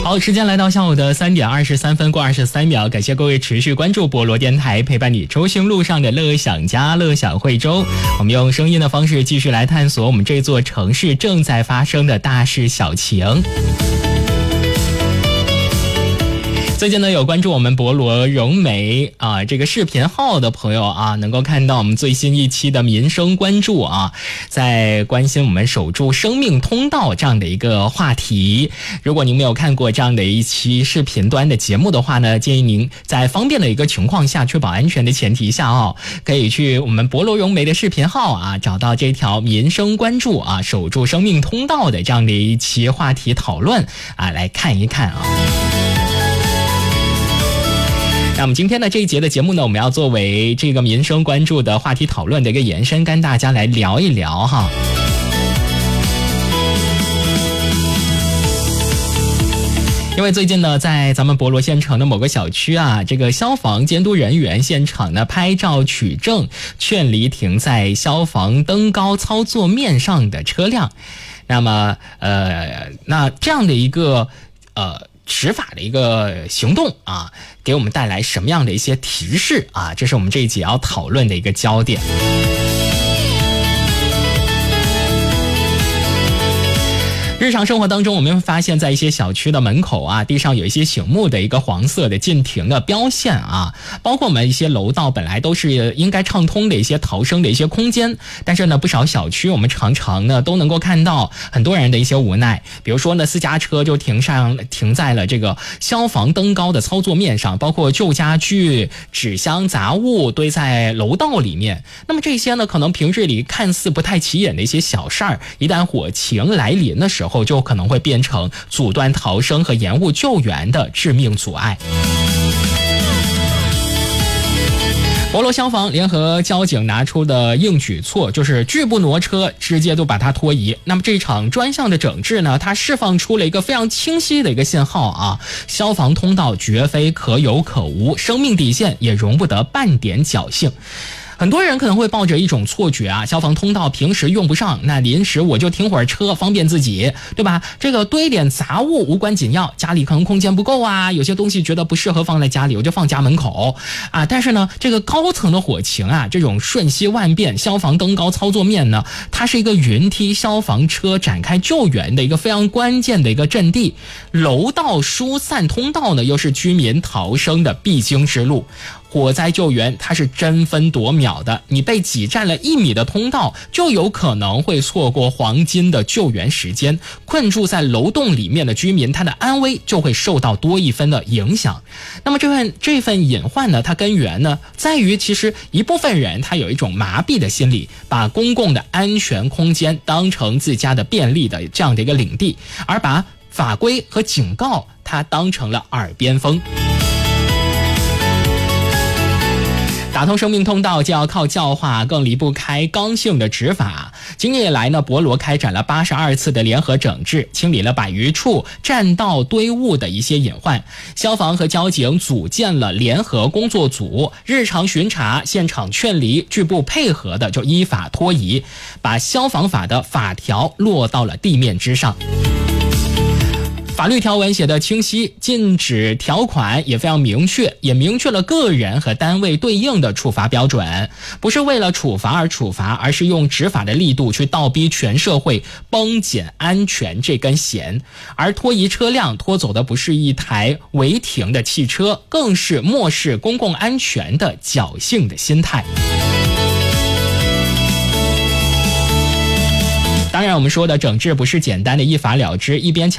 好，时间来到下午的3点23分过23秒，感谢各位持续关注博罗电台，陪伴你周行路上的乐享家，乐享惠州。我们用声音的方式继续来探索我们这座城市正在发生的大事小情。最近呢，有关注我们博罗融媒这个视频号的朋友啊，能够看到我们最新一期的民生关注啊，在关心我们守住生命通道这样的一个话题。如果您没有看过这样的一期视频端的节目的话呢，建议您在方便的一个情况下，确保安全的前提下可以去我们博罗融媒的视频号啊，找到这条民生关注啊，守住生命通道的这样的一期话题讨论啊，来看一看啊。那我们今天的这一节的节目呢，我们要作为这个民生关注的话题讨论的一个延伸，跟大家来聊一聊哈。因为最近呢，在咱们博罗县城的某个小区啊，这个消防监督人员现场呢拍照取证，劝离停在消防灯高操作面上的车辆。那么那这样的一个执法的一个行动啊，给我们带来什么样的一些提示啊？这是我们这一节要讨论的一个焦点。日常生活当中，我们会发现在一些小区的门口啊，地上有一些醒目的一个黄色的禁停的标线啊，包括我们一些楼道本来都是应该畅通的一些逃生的一些空间，但是呢，不少小区我们常常呢都能够看到很多人的一些无奈，比如说呢，私家车就停在了这个消防灯高的操作面上，包括旧家具、纸箱、杂物堆在楼道里面。那么这些呢，可能平日里看似不太起眼的一些小事儿，一旦火情来临的时候，就可能会变成阻断逃生和延误救援的致命阻碍。博罗消防联合交警拿出的硬举措就是拒不挪车，直接就把它拖移。那么这场专项的整治呢，它释放出了一个非常清晰的一个信号啊，消防通道绝非可有可无，生命底线也容不得半点侥幸。很多人可能会抱着一种错觉啊，消防通道平时用不上，那临时我就停会儿车方便自己，对吧？这个堆点杂物无关紧要，家里可能空间不够啊，有些东西觉得不适合放在家里，我就放家门口啊。但是呢，这个高层的火情啊，这种瞬息万变，消防灯高操作面呢，它是一个云梯消防车展开救援的一个非常关键的一个阵地，楼道疏散通道呢，又是居民逃生的必经之路。火灾救援它是争分夺秒的，你被挤占了1米的通道，就有可能会错过黄金的救援时间，困住在楼栋里面的居民，他的安危就会受到多一分的影响。那么这份隐患呢，它根源呢在于其实一部分人他有一种麻痹的心理，把公共的安全空间当成自家的便利的这样的一个领地，而把法规和警告它当成了耳边风。打通生命通道就要靠教化，更离不开刚性的执法。今年以来呢，博罗开展了82次的联合整治，清理了100余处占道堆物的一些隐患。消防和交警组建了联合工作组，日常巡查、现场劝离，拒不配合的就依法拖移，把消防法的法条落到了地面之上。法律条文写得清晰，禁止条款也非常明确，也明确了个人和单位对应的处罚标准，不是为了处罚而处罚，而是用执法的力度去倒逼全社会绷紧安全这根弦。而拖移车辆拖走的不是一台违停的汽车，更是漠视公共安全的侥幸的心态。当然我们说的整治不是简单的一罚了之，一边